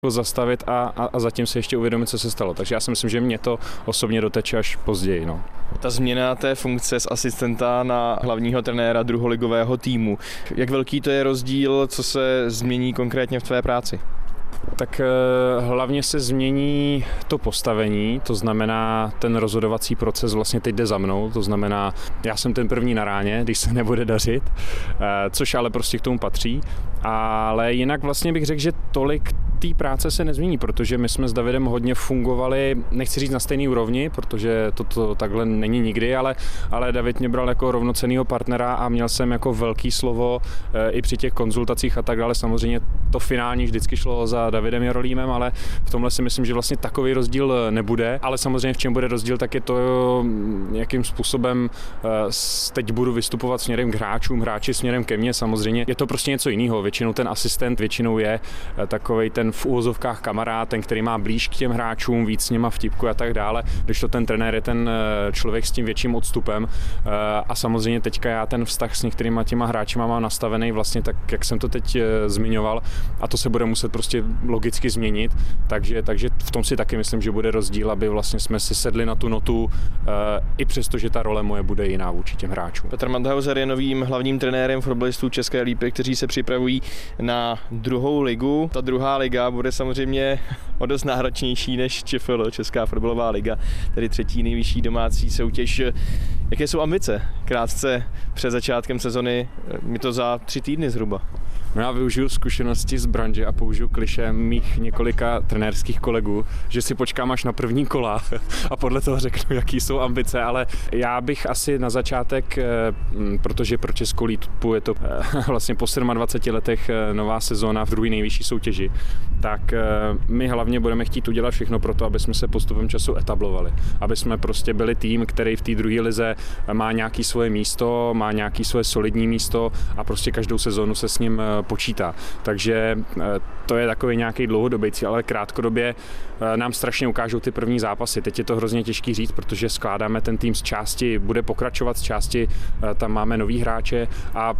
zastavit a zatím se ještě uvědomit, co se stalo. Takže já si myslím, že mě to osobně doteče až později. No. Ta změna té funkce z asistenta na hlavního trenéra druholigového týmu, jak velký to je rozdíl, co se změní konkrétně v tvé práci? Tak hlavně se změní to postavení, to znamená ten rozhodovací proces vlastně teď jde za mnou, to znamená já jsem ten první na ráně, když se nebude dařit, což ale prostě k tomu patří, ale jinak vlastně bych řekl, že tolik té práce se nezmění, protože my jsme s Davidem hodně fungovali, nechci říct na stejné úrovni, protože to takhle není nikdy, ale David mě bral jako rovnocennýho partnera a měl jsem jako velký slovo i při těch konzultacích a tak dále. Samozřejmě to finální vždycky šlo za Davidem Jarolímem, ale v tomhle si myslím, že vlastně takový rozdíl nebude, ale samozřejmě v čem bude rozdíl, tak je to, jakým způsobem teď budu vystupovat směrem k hráčům, hráči směrem ke mně, samozřejmě je to prostě něco jiného. Většinou ten asistent většinou je takovej ten v úvozovkách kamarád, ten, který má blíž k těm hráčům, víc s něma vtipku a tak dále, když to ten trenér je ten člověk s tím větším odstupem a samozřejmě teďka já ten vztah s některýma těma hráčima mám nastavený vlastně tak, jak jsem to teď zmiňoval a to se bude muset prostě logicky změnit, takže v tom si taky myslím, že bude rozdíl, aby vlastně jsme si sedli na tu notu i přesto, že ta role moje bude jiná vůči těm hráčům. Petr Mantauser je novým hlavním trenérem fotbalistů České Lípy, kteří se připravují na druhou ligu. Ta druhá liga bude samozřejmě o dost náročnější než ČFL, Česká fotbalová liga, tedy třetí nejvyšší domácí soutěž. Jaké jsou ambice? Krátce před začátkem sezony, mi to za 3 týdny zhruba. No já využiju zkušenosti z branže a použiju klišé mých několika trenérských kolegů, že si počkám až na první kola a podle toho řeknu, jaký jsou ambice, ale já bych asi na začátek, protože pro Českou Lípu je to vlastně po 27 letech nová sezóna v druhé nejvyšší soutěži, tak my hlavně budeme chtít udělat všechno pro to, aby jsme se postupem času etablovali, aby jsme prostě byli tým, který v té druhé lize má nějaký svoje místo, má nějaký svoje solidní místo a prostě každou sezónu se s ním počítá. Takže to je takový nějaký dlouhodobý cíl, ale krátkodobě nám strašně ukážou ty první zápasy. Teď je to hrozně těžký říct, protože skládáme ten tým z části, bude pokračovat z části, tam máme nový hráče a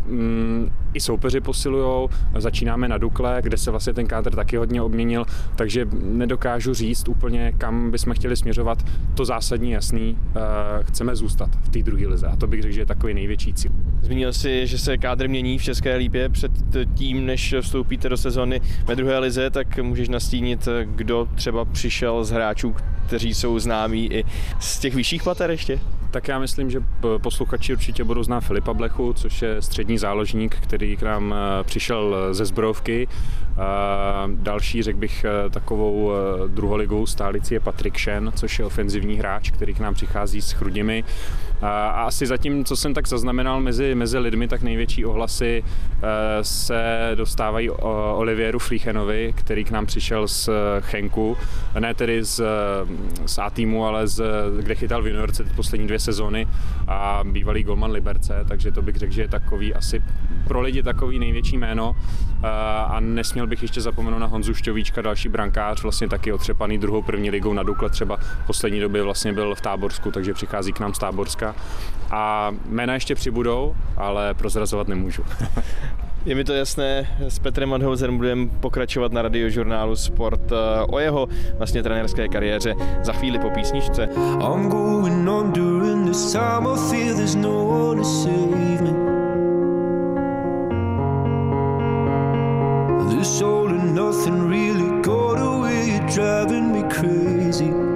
i soupeři posilujou, začínáme na Dukle, kde se vlastně ten kádr taky hodně obměnil, takže nedokážu říct úplně, kam bychom chtěli směřovat. To zásadní jasný, chceme zůstat v té druhé lize a to bych řekl, že je takový největší cíl. Zmínil jsi, že se kádr mění v České Lípě před tím, než vstoupíte do sezony ve druhé lize, tak můžeš nastínit, kdo třeba přišel z hráčů, kteří jsou známí i z těch vyšších pater ještě? Tak já myslím, že posluchači určitě budou znát Filipa Blechu, což je střední záložník, který k nám přišel ze Zbrojovky. Další, řekl bych, takovou druholigovou stálici je Patrik Šen, což je ofenzivní hráč, který k nám přichází s Chrudimi. A asi zatím, co jsem tak zaznamenal mezi lidmi, tak největší ohlasy se dostávají o Olivieru Flíchenovi, který k nám přišel z Chenku, ne tedy z A-týmu, ale kde chytal v juniorce poslední 2 sezóny a bývalý golman Liberce, takže to bych řekl, že je takový asi pro lidi takový největší jméno a nesměl bych ještě zapomenout na Honzu Šťovíčka, další brankář, vlastně taky otřepaný druhou první ligou na Dukle, třeba v poslední době vlastně byl v Táborsku, takže přichází k nám z Táborska a jména ještě přibudou, ale prozrazovat nemůžu. Je mi to jasné, s Petrem Mantauserem budeme pokračovat na radiožurnálu Sport o jeho vlastně trenérské kariéře za chvíli po písničce. I'm going on during this time, I feel there's no one to save me. This all and nothing really got away, you're driving me crazy.